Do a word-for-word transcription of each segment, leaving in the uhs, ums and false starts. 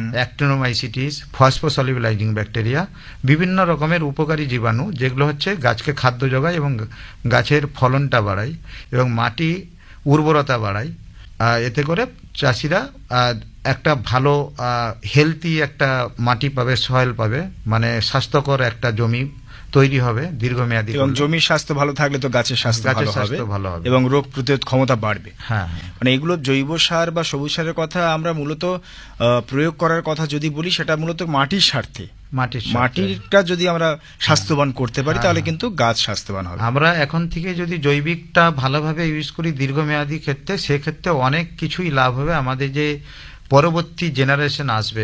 অ্যাক্টিনোমাইসিটিস, ফসফোসলিবিলাইজিং bacteria, বিভিন্ন রকমের উপকারী জীবাণু যেগুলো হচ্ছে গাছকে খাদ্য যোগায় এবং গাছের ফলনটা বাড়ায় এবং মাটি উর্বরতা বাড়ায়। এতে করে চাষিরা একটা ভালো হেলদি একটা মাটি পাবে, সয়েল পাবে, মানে স্বাস্থ্যকর একটা জমি তৈরি হবে দীর্ঘমেয়াদী। এবং জমির স্বাস্থ্য ভালো থাকলে তো গাছের স্বাস্থ্য ভালো হবে এবং রোগ প্রতিরোধ ক্ষমতা বাড়বে। হ্যাঁ, মানে এগুলো জৈব সার বা সবুজ সারের কথা আমরা মূলত প্রয়োগ করার কথা যদি বলি, সেটা মূলত মাটির স্বার্থে। মাটিটা যদি আমরা স্বাস্থ্যবান করতে পারি তাহলে কিন্তু গাছ স্বাস্থ্যবান হবে। আমরা এখন থেকে যদি জৈবিকটা ভালোভাবে ইউজ করি দীর্ঘমেয়াদী ক্ষেত্রে, সেক্ষেত্রে অনেক কিছুই লাভ হবে। আমাদের যে পরবর্তী জেনারেশন আসবে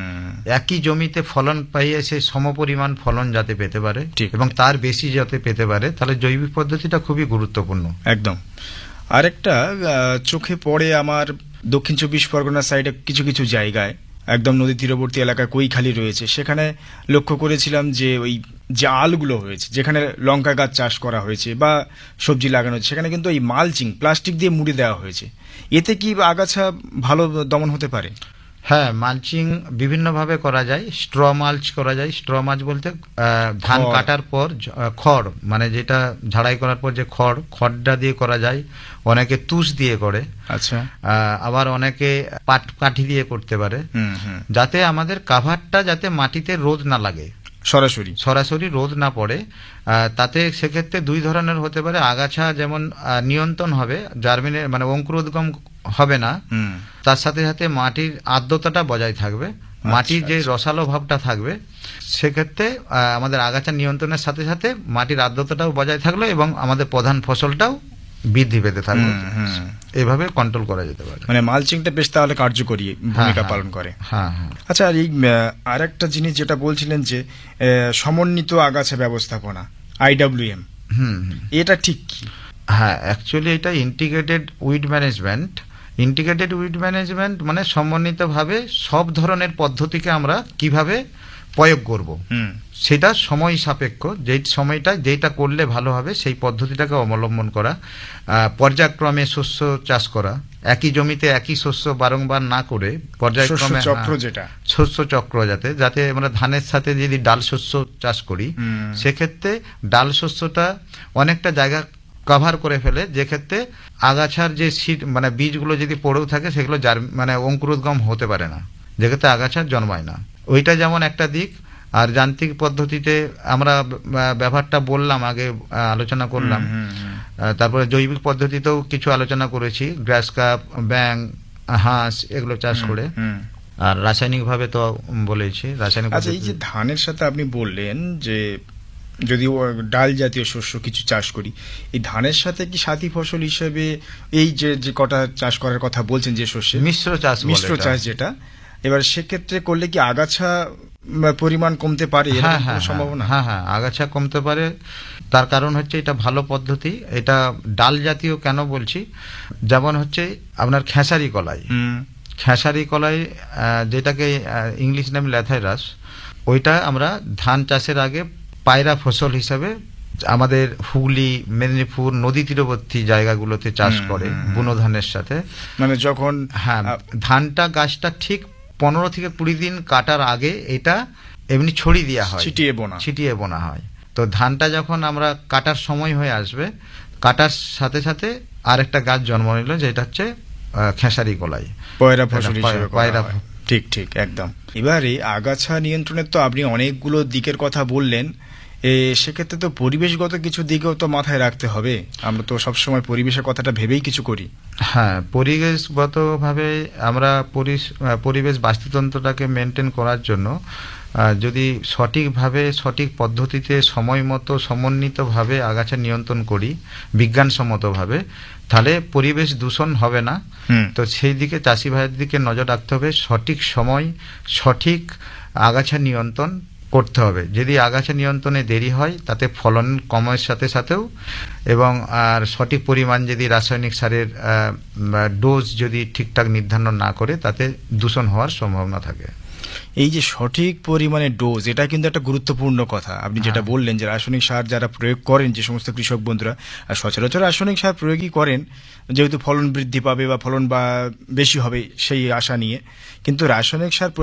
একই জমিতে ফলন পাইয়ে সে সমপরিমাণ ফলন যাতে পেতে পারে এবং তার বেশি যাতে পেতে পারে, তাহলে জৈবিক পদ্ধতিটা খুবই গুরুত্বপূর্ণ। একদম। আরেকটা চোখে পড়ে আমার দক্ষিণ চব্বিশ পরগনার সাইডে কিছু কিছু জায়গায় একদম নদী তীরবর্তী এলাকায় কৈখালি রয়েছে, সেখানে লক্ষ্য করেছিলাম যে ওই যে আলগুলো হয়েছে, যেখানে লঙ্কা গাছ চাষ করা হয়েছে বা সবজি লাগানো হয়েছে, সেখানে কিন্তু এই মালচিং প্লাস্টিক দিয়ে মুড়ে দেওয়া হয়েছে। এতে কি আগাছা ভালো দমন হতে পারে? হ্যাঁ, মালচিং বিভিন্নভাবে করা যায়। স্ট্র মালচ করা যায়। স্ট্র মালচ বলতে ধান কাটার পর খড়, মানে যেটা ঝাড়াই করার পর যে খড়, খড়টা দিয়ে করা যায়। অনেকে তুষ দিয়ে করে, আচ্ছা, আবার অনেকে পাট কাঠি দিয়ে করতে পারে, যাতে আমাদের কাভারটা যাতে মাটিতে রোদ না লাগে, সরাসরি সরাসরি রোদ না পড়ে। তাতে সেক্ষেত্রে দুই ধরনের হতে পারে। আগাছা যেমন নিয়ন্ত্রণ হবে, জার্মিনে মানে অঙ্কুরোদ্গম হবে না, তার সাথে সাথে মাটির আর্দ্রতাটা বজায় থাকবে, মাটির যে রসালো ভাবটা থাকবে, সেক্ষেত্রে আমাদের আগাছা নিয়ন্ত্রণের সাথে সাথে মাটির আর্দ্রতাটাও বজায় থাকলো এবং আমাদের প্রধান ফসলটাও বৃদ্ধি পেতে থাকবে। এইভাবে কন্ট্রোল করা যেতে পারে। মানে মালচিংটা বেশ তাহলে কার্যকরী ভূমিকা পালন করে। হ্যাঁ হ্যাঁ। আচ্ছা, আর এই আর একটা জিনিস যেটা বলছিলেন যে সমন্বিত আগাছা ব্যবস্থাপনা, আইডব্লিউএম, হুম, এটা ঠিক কি? হ্যাঁ, অ্যাকচুয়ালি এটা integrated weed management. Integrated weed management মানে সমন্বিতভাবে সব ধরনের পদ্ধতিকে আমরা কিভাবে প্রয়োগ করব, সেটা সময় সাপেক্ষ। যেই সময়টা যেটা করলে ভালো হবে সেই পদ্ধতিটাকে অবলম্বন করা, পর্যায়ক্রমে শস্য চাষ করা, একই জমিতে একই শস্য বারংবার না করে পর্যায়ক্রমে চক্র, যেটা শস্য চক্র, যাতে যাতে আমরা ধানের সাথে যদি ডাল শস্য চাষ করি, সেক্ষেত্রে ডাল শস্যটা অনেকটা জায়গা কভার করে ফেলে, যে ক্ষেত্রে আগাছার যে সিড মানে বীজগুলো যদি পড়েও থাকে সেগুলো মানে অঙ্কুরোদ্গম হতে পারে না, যে ক্ষেত্রে আগাছার জন্মায় না। ওইটা যেমন একটা দিক। আর যান্ত্রিক পদ্ধতিতে আমরা ব্যবহারটা বললাম, আগে আলোচনা করলাম। তারপরে জৈবিক পদ্ধতিতেও কিছু আলোচনা করেছি, গ্রাস কাপ, ব্যাং, হাঁস, এগুলো চাষ করে। আর রাসায়নিক ভাবে তো বলেছি রাসায়নিক। আচ্ছা, এই যে ধানের সাথে আপনি বললেন যে যদি ডাল জাতীয় শস্য কিছু চাষ করি, এই ধানের সাথে কি সাথী ফসল হিসেবে এই যে যে কটা চাষ করার কথা বলছেন, যে শস্যে মিশ্র চাষ, মিশ্র চাষ যেটা, এবার সেক্ষেত্রে করলে কি আগাছা পরিমাণ কমতে পারে? সম্ভাবনা? হ্যাঁ হ্যাঁ, আগাছা কমতে পারে। তার কারণ হচ্ছে এটা ভালো পদ্ধতি। এটা ডাল জাতীয় কেন বলছি, যেমন হচ্ছে আপনার খেসারি কলাই, খেসারি কলাই যেটাকে ইংলিশ নাম ল্যাথাইরাস, ওইটা আমরা ধান চাষের আগে পায়রা ফসল হিসাবে আমাদের হুগলি, মেদিনীপুর নদী তীরবর্তী জায়গাগুলোতে চাষ করে বুনো ধানের সাথে। মানে যখন হ্যাঁ, ধানটা গাছটা ঠিক পনেরো থেকে কুড়ি দিন কাটার আগে এটা এমনি ছড়িয়ে দেওয়া হয়, ছিটিয়ে বোনা ছিটিয়ে বোনা হয়। তো ধানটা যখন আমরা কাটার সময় হয়ে আসবে, কাটার সাথে সাথে আরেকটা গাছ জন্ম নিল, যেটা হচ্ছে খেসারি কলাই, পয়রা ফসল হিসেবে। পয়রা, ঠিক ঠিক, একদম। এবারে আগাছা নিয়ন্ত্রণের তো আপনি অনেকগুলো দিকের কথা বললেন, সেক্ষেত্রে তো পরিবেশগত কিছু দিকেও তো মাথায় রাখতে হবে। আমরা তো সবসময় পরিবেশের কথাটা ভেবেই কিছু করি। হ্যাঁ, পরিবেশগতভাবে আমরা পরিবেশ বাস্তুতন্ত্রটাকে মেনটেন করার জন্য যদি সঠিকভাবে সঠিক পদ্ধতিতে সময় মতো সমন্বিতভাবে আগাছা নিয়ন্ত্রণ করি বিজ্ঞানসম্মতভাবে, তাহলে পরিবেশ দূষণ হবে না। তো সেই দিকে চাষি ভাইয়ের দিকে নজর রাখতে হবে, সঠিক সময় সঠিক আগাছা নিয়ন্ত্রণ করতে হবে। যদি আগাছা নিয়ন্ত্রণে দেরি হয় তাতে ফলন কমের সাথে সাথেও, এবং আর সঠিক পরিমাণ যদি রাসায়নিক সারের ডোজ যদি ঠিকঠাক নির্ধারণ না করে, তাতে দূষণ হওয়ার সম্ভাবনা থাকে। এই যে সঠিক পরিমাণে ডোজ, এটা কিন্তু একটা গুরুত্বপূর্ণ কথা। আপনি যেটা বললেন যে রাসায়নিক সার যারা প্রয়োগ করেন, যে সমস্ত কৃষক বন্ধুরা সচরাচর রাসায়নিক সার প্রয়োগই করেন, যেহেতু ফলন বৃদ্ধি পাবে বা ফলন বা বেশি হবে সেই আশা নিয়ে, কিন্তু রাসায়নিক সার